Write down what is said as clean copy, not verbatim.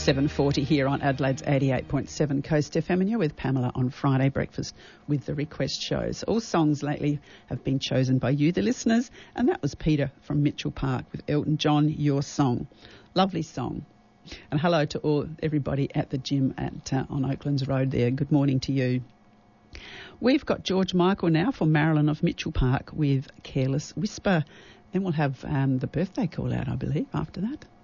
7:40 here on Adelaide's 88.7 Coast FM, and you're with Pamela on Friday Breakfast with the request shows. All songs lately have been chosen by you, the listeners, and that was Peter from Mitchell Park with Elton John, Your Song. Lovely song. And hello to everybody at the gym on Oaklands Road there. Good morning to you. We've got George Michael now from Marilyn of Mitchell Park with Careless Whisper. Then we'll have the birthday call out, I believe, after that.